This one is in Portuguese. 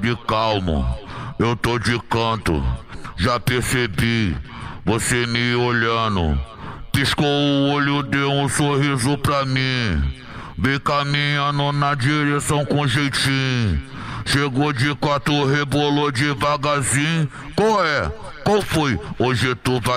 de calmo, eu tô de canto. Já percebi, você me olhando. Piscou o olho, deu um sorriso pra mim. Vem caminhando na direção com jeitinho. Chegou de quatro, rebolou devagarzinho. Qual é? Qual foi? Hoje tu vai